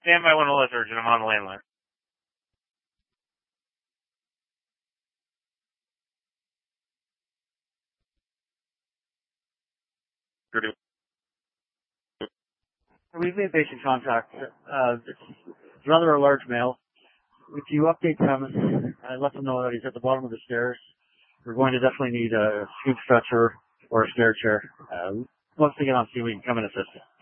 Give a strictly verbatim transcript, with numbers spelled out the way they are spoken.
Stand by one alert, Urgent. I'm on the landline. We've made basic contact. Uh, it's rather a large male. If you update them, uh, let them know that he's at the bottom of the stairs. We're going to definitely need a scoop stretcher or a stair chair. Uh, once they get on scene, we can come and assist you.